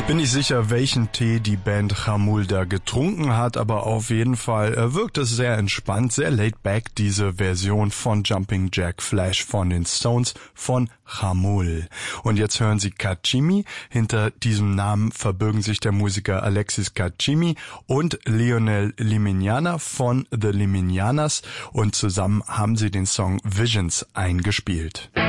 Bin nicht sicher, welchen Tee die Band Jamul da getrunken hat, aber auf jeden Fall wirkt es sehr entspannt, sehr laid back, diese Version von Jumping Jack Flash von den Stones von Jamul. Und jetzt hören Sie Kachimi. Hinter diesem Namen verbirgen sich der Musiker Alexis Kachimi und Lionel Liminiana von The Liminianas und zusammen haben sie den Song Visions eingespielt.